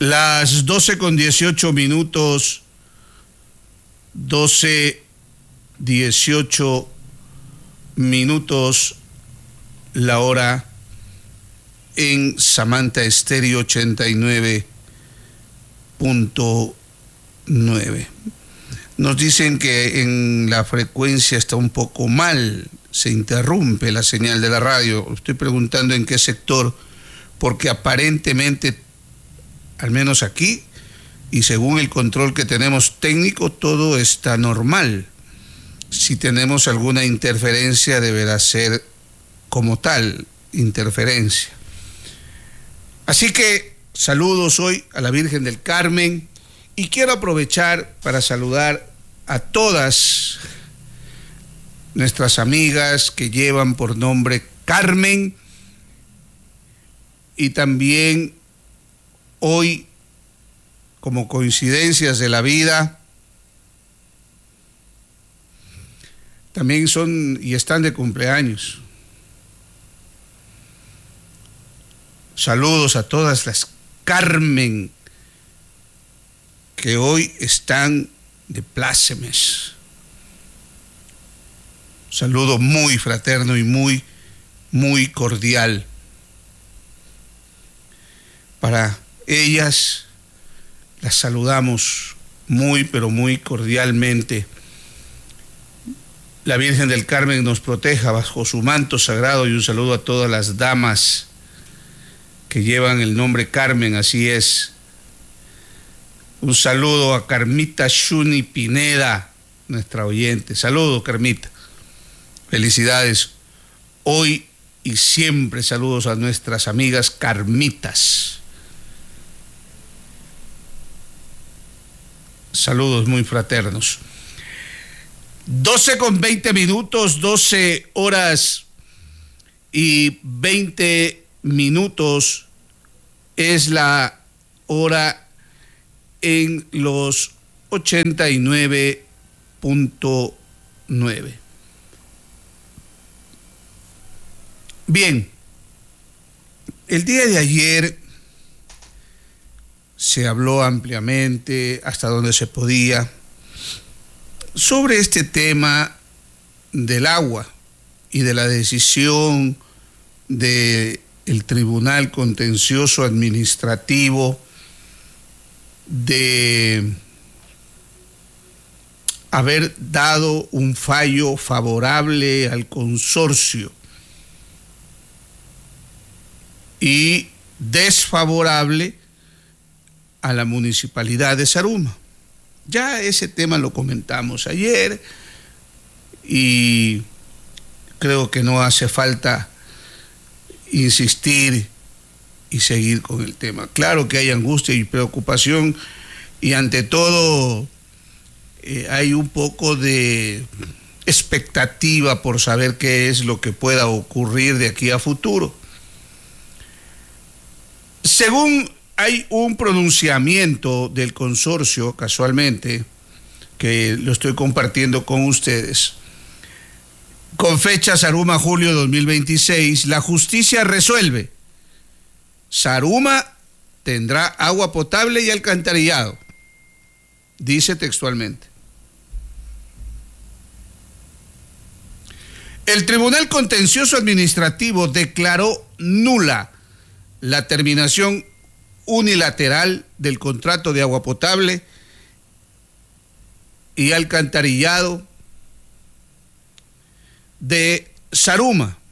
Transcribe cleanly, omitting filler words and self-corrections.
Las 12:18, 12:18 la hora en Samantha Estéreo 89.9. Nos dicen que en la frecuencia está un poco mal, se interrumpe la señal de la radio. Estoy preguntando en qué sector, porque aparentemente, al menos aquí, y según el control que tenemos técnico, todo está normal. Si tenemos alguna interferencia, deberá ser como tal, interferencia. Así que saludos hoy a la Virgen del Carmen y quiero aprovechar para saludar a todas nuestras amigas que llevan por nombre Carmen, y también hoy, como coincidencias de la vida, también son y están de cumpleaños. Saludos a todas las Carmen que hoy están de plácemes. Saludo muy fraterno y muy cordial para ellas. Las saludamos muy, pero muy cordialmente. La Virgen del Carmen nos proteja bajo su manto sagrado, y un saludo a todas las damas que llevan el nombre Carmen, así es. Un saludo a Carmita Shuni Pineda, nuestra oyente. Saludos, Carmita. Felicidades hoy y siempre. Saludos a nuestras amigas Carmitas. Saludos muy fraternos. 12:20, 12 horas y 20 minutos es la hora en los 89.9. Bien, el día de ayer se habló ampliamente, hasta donde se podía, sobre este tema del agua y de la decisión del Tribunal Contencioso Administrativo de haber dado un fallo favorable al consorcio y desfavorable a la municipalidad de Zaruma. Ya ese tema lo comentamos ayer y creo que no hace falta insistir y seguir con el tema. Claro que hay angustia y preocupación, y ante todo hay un poco de expectativa por saber qué es lo que pueda ocurrir de aquí a futuro. Según hay un pronunciamiento del consorcio, casualmente, que lo estoy compartiendo con ustedes, con fecha Zaruma julio 2026, la justicia resuelve: Zaruma tendrá agua potable y alcantarillado, dice textualmente. El Tribunal Contencioso Administrativo declaró nula la terminación unilateral del contrato de agua potable y alcantarillado de Zaruma,